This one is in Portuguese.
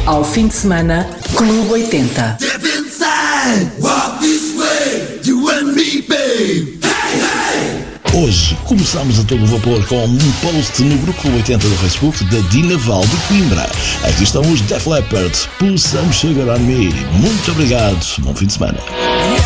Ao fim de semana, Clube 80. Step inside, walk this way, you and me, babe. Hey, hey! Hoje começamos a todo vapor com um post no grupo 80 do Facebook da Dina Val de Coimbra. Aqui estão os Def Leppard, Put Some Sugar on Me. Muito obrigado, bom fim de semana.